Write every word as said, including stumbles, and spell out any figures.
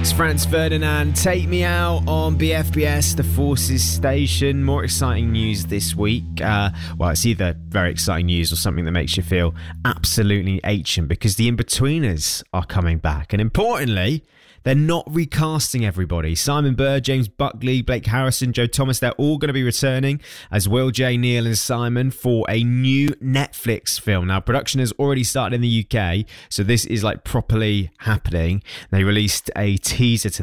Franz Ferdinand, Take Me Out on B F B S, the Forces station. More exciting news this week. Uh, well, it's either very exciting news or something that makes you feel absolutely ancient, because the In-Betweeners are coming back. And importantly, they're not recasting everybody. Simon Bird, James Buckley, Blake Harrison, Joe Thomas, they're all going to be returning as Will J. Neal and Simon for a new Netflix film. Now, production has already started in the U K, so this is like properly happening. They released a teaser to